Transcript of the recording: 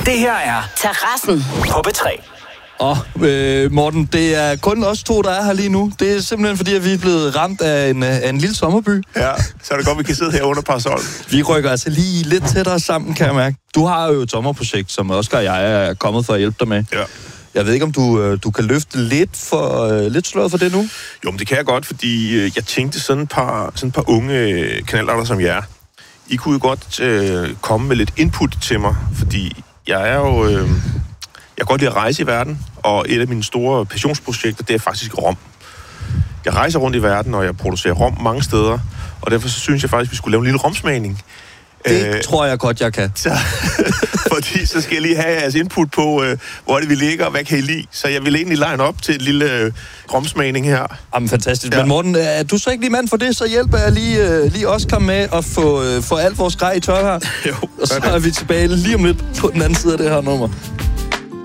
Det her er Terrassen på P3. Morten, det er kun os to, der er her lige nu. Det er simpelthen fordi, at vi er blevet ramt af en lille sommerby. Ja, så er det godt, vi kan sidde her under parasol. Vi rykker altså lige lidt tættere sammen, kan jeg mærke. Du har jo et sommerprojekt, som Oscar og jeg er kommet for at hjælpe dig med. Ja. Jeg ved ikke, om du kan løfte lidt sløret for det nu? Jo, men det kan jeg godt, fordi jeg tænkte sådan et par unge knallerter som jer. I kunne jo godt komme med lidt input til mig, fordi jeg er jo... jeg kan godt lide at rejse i verden, og et af mine store passionsprojekter, det er faktisk rom. Jeg rejser rundt i verden, og jeg producerer rom mange steder, og derfor så synes jeg faktisk, vi skulle lave en lille romsmagning. Det tror jeg godt, jeg kan. Fordi så skal jeg lige have jeres input på, hvor det vi ligger, og hvad kan I lide. Så jeg vil egentlig line op til en lille romsmagning her. Jamen, fantastisk. Ja. Men Morten, er du så ikke lige mand for det? Så hjælper jeg lige også komme med og få alt vores grej i tør her. Jo, og så er vi tilbage lige om lidt på den anden side af det her nummer.